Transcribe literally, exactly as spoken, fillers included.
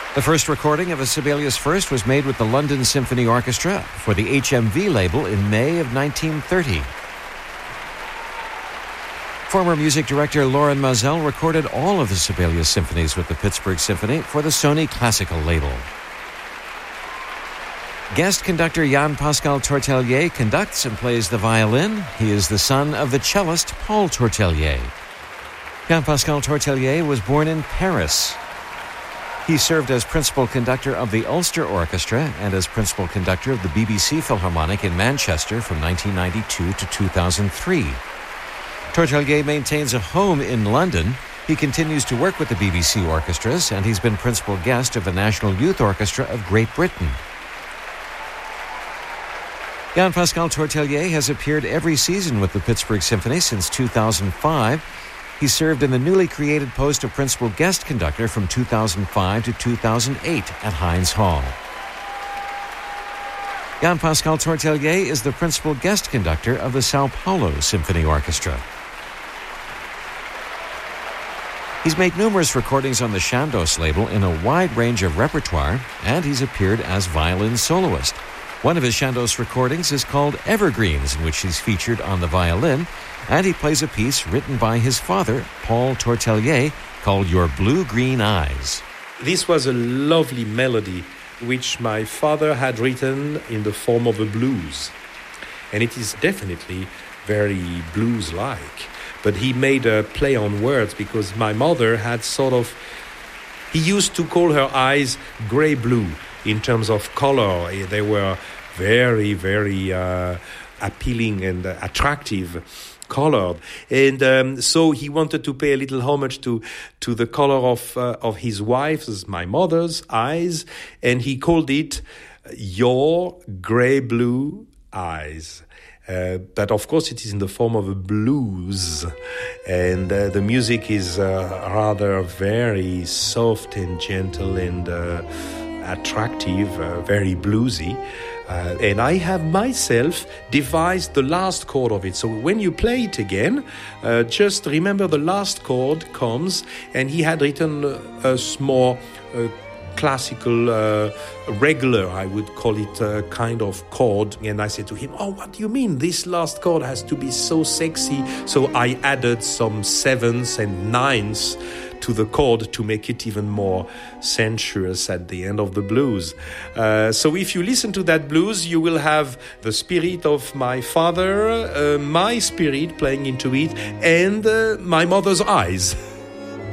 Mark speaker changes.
Speaker 1: The first recording of a Sibelius First was made with the London Symphony Orchestra for the H M V label in May of nineteen thirty. Former music director Loren Mazel recorded all of the Sibelius symphonies with the Pittsburgh Symphony for the Sony Classical label. Guest conductor Jan-Pascal Tortelier conducts and plays the violin. He is the son of the cellist Paul Tortelier. Jan-Pascal Tortelier was born in Paris. He served as principal conductor of the Ulster Orchestra and as principal conductor of the B B C Philharmonic in Manchester from nineteen ninety-two to two thousand three. Tortelier maintains a home in London. He continues to work with the B B C orchestras, and he's been principal guest of the National Youth Orchestra of Great Britain. Jan-Pascal Tortelier has appeared every season with the Pittsburgh Symphony since two thousand five. He served in the newly created post of principal guest conductor from two thousand five to two thousand eight at Heinz Hall. Jan-Pascal Tortelier is the principal guest conductor of the Sao Paulo Symphony Orchestra. He's made numerous recordings on the Chandos label in a wide range of repertoire, and he's appeared as violin soloist. One of his Chandos recordings is called Evergreens, in which he's featured on the violin, and he plays a piece written by his father, Paul Tortelier, called Your Blue-Green Eyes.
Speaker 2: This was a lovely melody which my father had written in the form of a blues. And it is definitely very blues-like. But he made a play on words because my mother had sort of... He used to call her eyes grey-blue in terms of color. They were very, very uh, appealing and uh, attractive colored. And um, so he wanted to pay a little homage to to the color of uh, of his wife's, my mother's, eyes. And he called it Your Grey-Blue Eyes. Uh, but of course it is in the form of a blues, and uh, the music is uh, rather very soft and gentle and uh, attractive, uh, very bluesy. Uh, and I have myself devised the last chord of it. So when you play it again, uh, just remember the last chord comes, and he had written a, a small uh, classical, uh, regular, I would call it, uh, kind of chord. And I said to him, oh, what do you mean? This last chord has to be so sexy. So I added some sevens and nines to the chord to make it even more sensuous at the end of the blues. Uh, so if you listen to that blues, you will have the spirit of my father, uh, my spirit playing into it, and uh, my mother's eyes.